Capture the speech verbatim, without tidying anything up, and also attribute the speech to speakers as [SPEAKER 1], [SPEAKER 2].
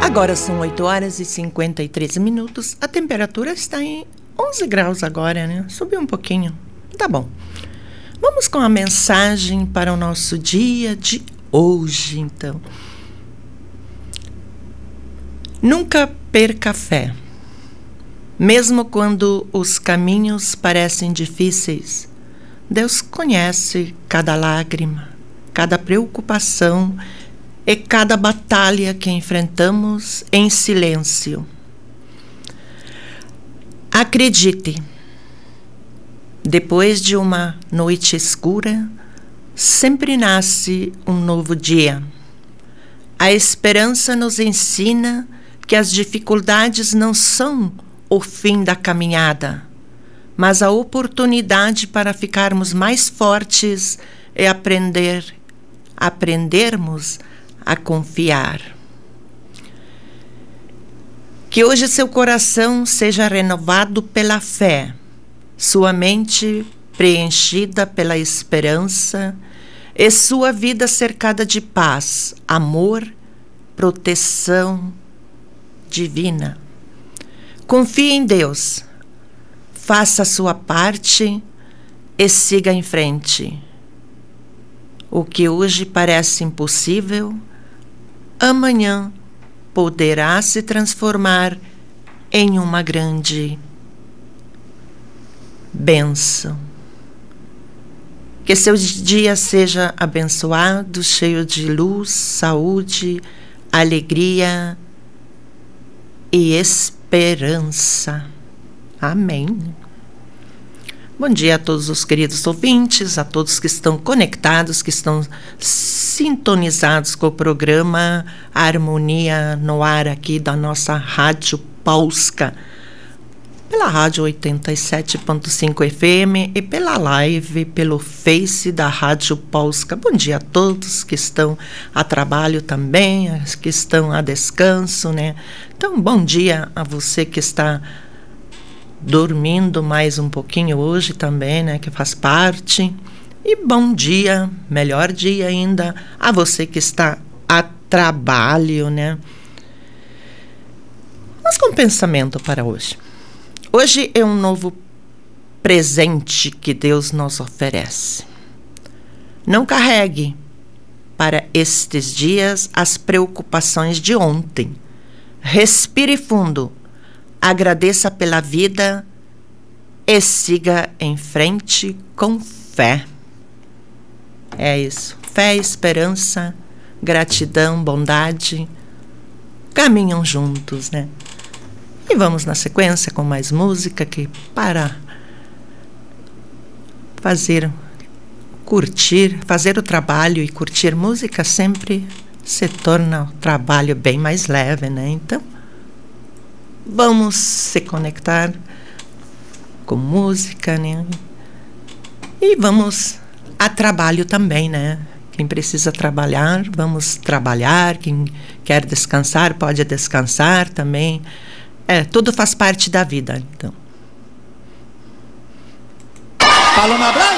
[SPEAKER 1] Agora são oito horas e cinquenta e três minutos. A temperatura está em onze graus agora, né? Subiu um pouquinho. Tá bom. Vamos com a mensagem para o nosso dia de hoje, então. Nunca perca a fé. Mesmo quando os caminhos parecem difíceis, Deus conhece cada lágrima, cada preocupação e cada batalha que enfrentamos em silêncio. Acredite, depois de uma noite escura, sempre nasce um novo dia. A esperança nos ensina que as dificuldades não são o fim da caminhada, mas a oportunidade para ficarmos mais fortes e aprender, aprendermos a confiar. Que hoje seu coração seja renovado pela fé, sua mente preenchida pela esperança e sua vida cercada de paz, amor, proteção divina. Confie em Deus, faça a sua parte e siga em frente. O que hoje parece impossível, amanhã poderá se transformar em uma grande bênção. Que seu dia seja abençoado, cheio de luz, saúde, alegria e esperança. Amém. Bom dia a todos os queridos ouvintes, a todos que estão conectados, que estão sintonizados com o programa Harmonia no Ar aqui da nossa Rádio Pausca, pela Rádio oitenta e sete ponto cinco F M e pela live, pelo Face da Rádio Pausca. Bom dia a todos que estão a trabalho também, as que estão a descanso, né? Então, bom dia a você que está dormindo mais um pouquinho hoje também, né, que faz parte. E bom dia, melhor dia ainda, a você que está a trabalho, né. Mas com pensamento para hoje. Hoje é um novo presente que Deus nos oferece. Não carregue para estes dias as preocupações de ontem. Respire fundo. Agradeça pela vida e siga em frente com fé. É isso. Fé, esperança, gratidão, bondade caminham juntos, né? E vamos na sequência com mais música que para fazer, curtir, fazer o trabalho e curtir música sempre se torna o trabalho bem mais leve, né? Então, vamos se conectar com música, né? E vamos a trabalho também, né? Quem precisa trabalhar, vamos trabalhar. Quem quer descansar, pode descansar também. É, tudo faz parte da vida, então.
[SPEAKER 2] Paloma Branca!